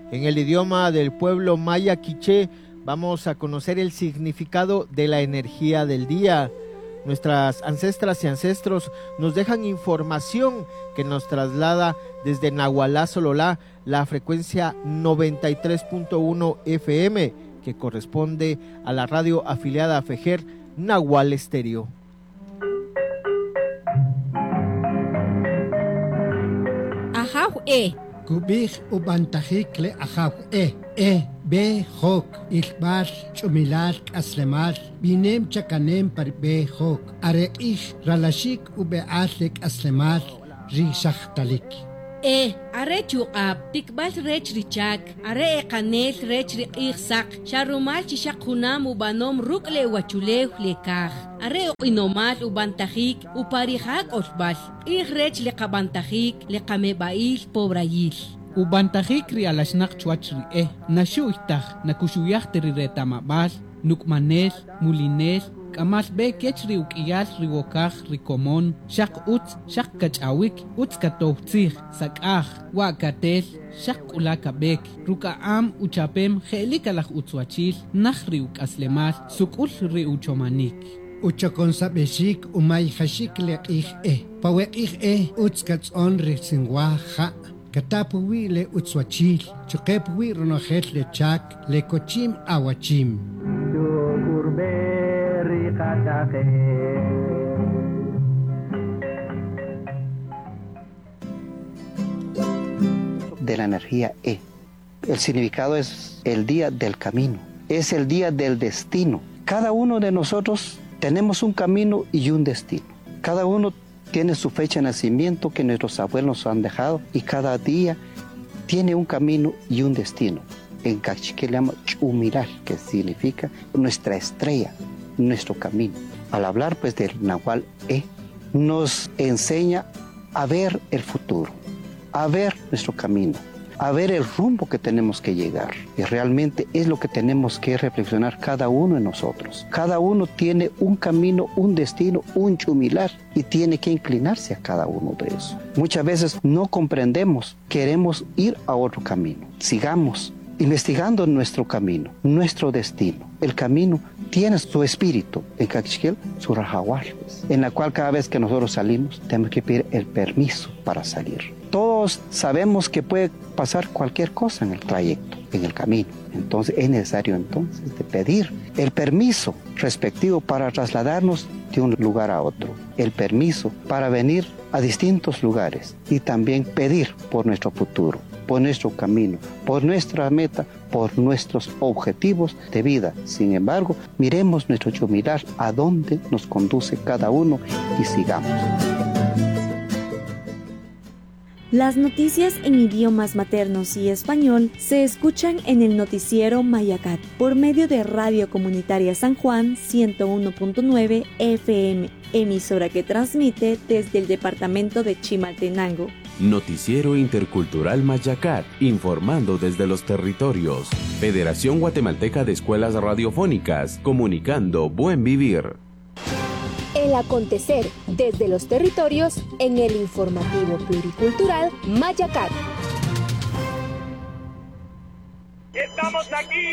En el idioma del pueblo maya quiché vamos a conocer el significado de la energía del día. Nuestras ancestras y ancestros nos dejan información que nos traslada desde Nahualá Sololá, la frecuencia 93.1 FM, que corresponde a la radio afiliada a FEJER, Nahual Estéreo. Ajau Kubij ubantajikle ajau be hok ilbar chumilar aslemar binem chakanem par be hok are ish ralashik ube atlek aslemar rishachtalik are chuqab tikbal rech richak are eqanel rech riqsak sharumal chishaq hunam ubanom rukle wachulew lekaj are inomal ubantajik uparihak osbal rech leqabantajik leqamebail pobrayil Ubantajik ri alashnak chuachri nashu itah nakushuyah teriretamabal nukmanel mulinel kamal be kechri ukiyal riwokaj rikomon shak utz shak kachawik utz katohtzih sakaj wakatel shak ulakabek rukaam uchapem khelikalaj utzwachil nahri ukaslemal sukul ri uchomanik uchakonsabeshik umay khashik leqih paweqih utz katson risingwa kha Katapuwi le utzwachil, chukepuwi ronojel le chak, le cochim awachim. De la energía E. El significado es el día del camino, es el día del destino. Cada uno de nosotros tenemos un camino y un destino. Cada uno tiene su fecha de nacimiento que nuestros abuelos nos han dejado y cada día tiene un camino y un destino. En cachique le llama chumiral, que significa nuestra estrella, nuestro camino. Al hablar pues del Nahual nos enseña a ver el futuro, a ver nuestro camino, a ver el rumbo que tenemos que llegar. Y realmente es lo que tenemos que reflexionar cada uno de nosotros. Cada uno tiene un camino, un destino, un chumilar y tiene que inclinarse a cada uno de esos. Muchas veces no comprendemos, queremos ir a otro camino. Sigamos investigando nuestro camino, nuestro destino. El camino tiene su espíritu, en Cachiquel, su rajahual, en la cual cada vez que nosotros salimos tenemos que pedir el permiso para salir. Todos sabemos que puede pasar cualquier cosa en el trayecto, en el camino. Entonces es necesario entonces de pedir el permiso respectivo para trasladarnos de un lugar a otro. El permiso para venir a distintos lugares y también pedir por nuestro futuro, por nuestro camino, por nuestra meta, por nuestros objetivos de vida. Sin embargo, miremos nuestro chumirar a dónde nos conduce cada uno y sigamos. Las noticias en idiomas maternos y español se escuchan en el noticiero Mayacat por medio de Radio Comunitaria San Juan 101.9 FM, emisora que transmite desde el departamento de Chimaltenango. Noticiero Intercultural Mayacat, informando desde los territorios. Federación Guatemalteca de Escuelas Radiofónicas, comunicando buen vivir. El acontecer desde los territorios en el informativo pluricultural Mayacat. Estamos aquí